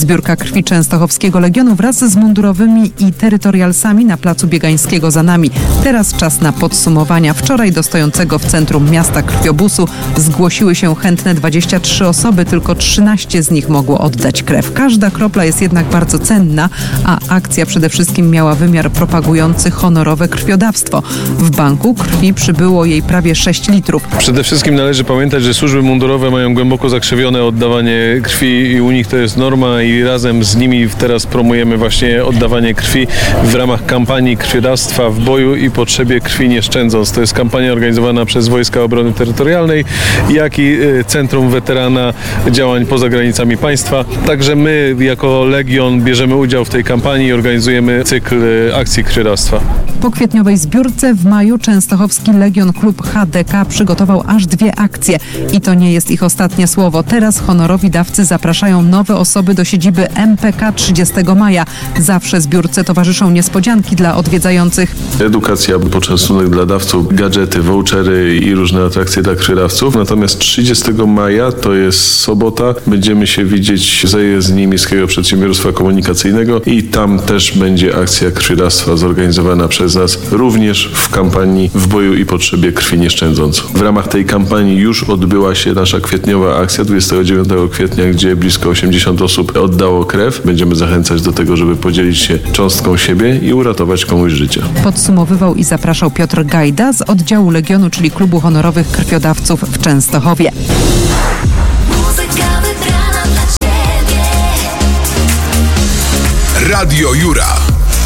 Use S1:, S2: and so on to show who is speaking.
S1: Zbiórka krwi Częstochowskiego Legionu wraz z mundurowymi i terytorialsami na placu Biegańskiego za nami. Teraz czas na podsumowania. Wczoraj do stojącego w centrum miasta krwiobusu zgłosiły się chętne 23 osoby, tylko 13 z nich mogło oddać krew. Każda kropla jest jednak bardzo cenna, a akcja przede wszystkim miała wymiar propagujący honorowe krwiodawstwo. W banku krwi przybyło jej prawie 6 litrów.
S2: Przede wszystkim należy pamiętać, że służby mundurowe mają głęboko zakrzywione oddawanie krwi i u nich to jest norma i razem z nimi teraz promujemy właśnie oddawanie krwi w ramach kampanii krwiodawstwa w boju i potrzebie krwi nie szczędząc. To jest kampania organizowana przez Wojska Obrony Terytorialnej, jak i Centrum Weterana Działań poza granicami państwa. Także my jako Legion bierzemy udział w tej kampanii i organizujemy cykl akcji krwiodawstwa.
S1: Po kwietniowej zbiórce w maju Częstochowski Legion Klub HDK przygotował aż 2 akcje. I to nie jest ich ostatnie słowo. Teraz honorowi dawcy zapraszają nowe osoby do siedziby MPK 30 maja. Zawsze zbiórce towarzyszą niespodzianki dla odwiedzających.
S3: Edukacja, poczęstunek dla dawców, gadżety, vouchery i różne atrakcje dla krwiodawców. Natomiast 30 maja, to jest sobota, będziemy się widzieć w zajezdni Miejskiego Przedsiębiorstwa Komunikacyjnego i tam też będzie akcja krwiodawstwa zorganizowana przez nas, również w kampanii w boju i potrzebie krwi nie szczędząc. W ramach tej kampanii już odbyła się nasza kwietniowa akcja 29 kwietnia, gdzie blisko 80 osób oddało krew. Będziemy zachęcać do tego, żeby podzielić się cząstką siebie i uratować komuś życie.
S1: Podsumowywał i zapraszał Piotr Gajda z oddziału Legionu, czyli Klubu Honorowych Krwiodawców w Częstochowie.
S4: Radio Jura.